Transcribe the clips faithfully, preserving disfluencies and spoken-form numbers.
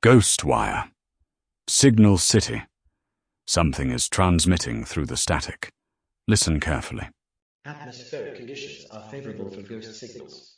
Ghostwire. Signal City. Something is transmitting through the static. Listen carefully. Atmospheric conditions are favorable for ghost signals.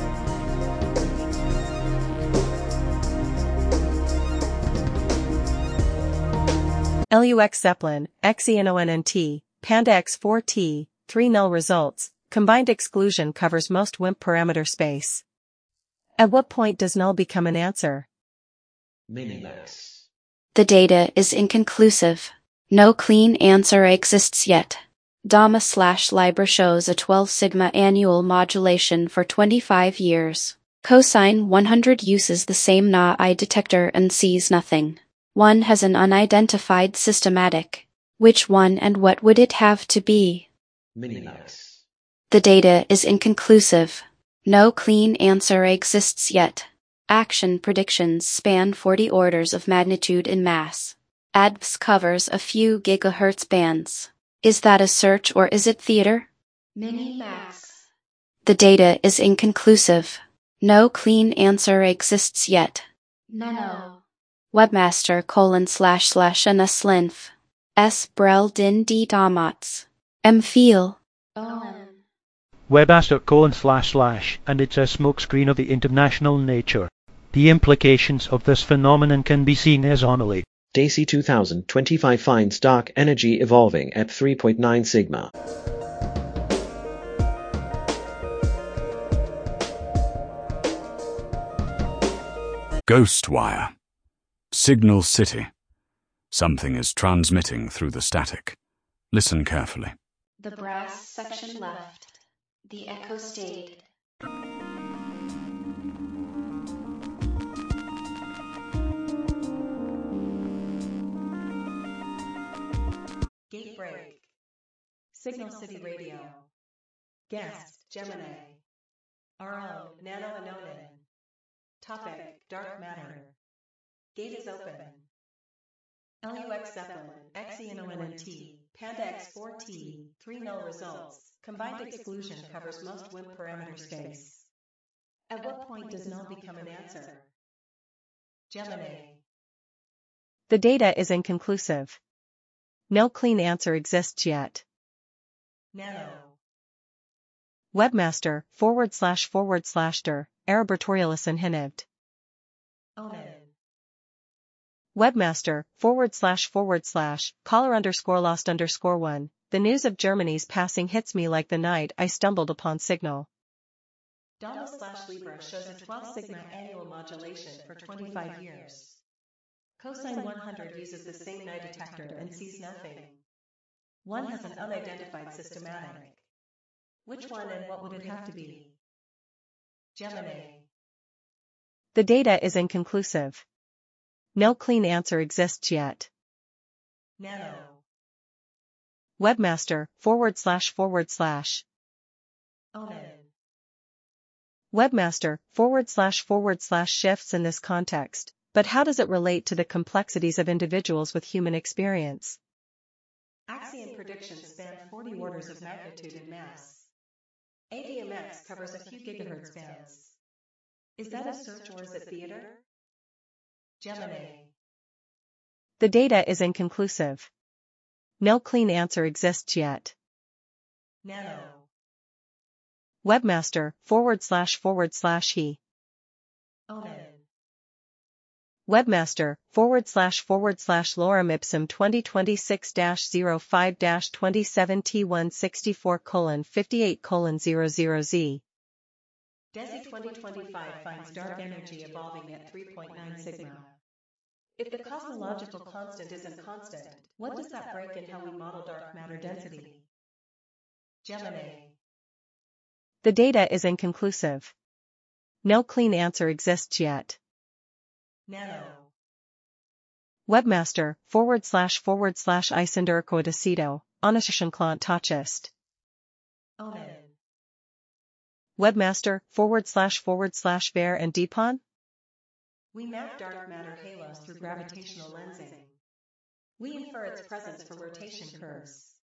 L U X Zeppelin, Xenonnt, Panda X four T, three null results, combined exclusion covers most W I M P parameter space. At what point does null become an answer? Minimax. The data is inconclusive. No clean answer exists yet. DAMA slash Libra shows a twelve sigma annual modulation for twenty-five years. Cosine one hundred uses the same N A I detector and sees nothing. One has an unidentified systematic. Which one and what would it have to be? Minimax. The data is inconclusive. No clean answer exists yet. Action predictions span forty orders of magnitude in mass. A D V S covers a few gigahertz bands. Is that a search or is it theater? Minimax. The data is inconclusive. No clean answer exists yet. Nano. Webmaster colon slash slash anaslinf. S brel din d damats. M feel. Owen. Webmaster colon slash slash, and it's a smokescreen of the international nature. The implications of this phenomenon can be seen as anomaly. DAISY two thousand twenty-five finds dark energy evolving at three point nine sigma. Ghostwire. Signal City. Something is transmitting through the static. Listen carefully. The brass section left. The echo stayed. Gate break. Signal City Radio. Guest, Gemini. Our own, Nano Anonin. Topic, Dark Matter. Gate is open. L U X Zeppelin, Xenonnt, Panda X four T, three null results, combined exclusion covers most W I M P parameter space. At what point does null become an answer? Gemini. The data is inconclusive. No clean answer exists yet. Nano. Webmaster, forward slash forward slash der, Arabertorialis inhinived. Omen. Webmaster, forward slash forward slash, caller underscore lost underscore one, the news of Germany's passing hits me like the night I stumbled upon signal. DAMA slash Libra shows a twelve sigma annual modulation for twenty-five years. Cosine one hundred uses the same N A I detector and sees nothing. One has an unidentified systematic. Which one and what would it have to be? Gemini. The data is inconclusive. No clean answer exists yet. Nano. Webmaster, forward slash forward slash. Omen. Webmaster, forward slash forward slash shifts in this context, but how does it relate to the complexities of individuals with human experience? Axiom predictions span forty orders of magnitude in mass. A D M X covers a few gigahertz bands. Is that a search or is it theater? Gemini. The data is inconclusive. No clean answer exists yet. Nano. Webmaster, forward slash forward slash he. Omen. Webmaster, forward slash forward slash lorem ipsum twenty twenty-six dash zero five dash twenty-seven T one sixty-four colon fifty-eight colon zero zero Z. DESI twenty twenty-five finds dark energy evolving at three point nine sigma. If the cosmological constant isn't constant, what does that break in how we model dark matter density? Gemini. The data is inconclusive. No clean answer exists yet. Nano. Webmaster, forward slash forward slash Isendurcoidecido, Onishashanklant Tachist. Omen. Webmaster, forward slash forward slash Bear and Deepon? We map dark matter halos through gravitational lensing. We infer its presence for rotation curves.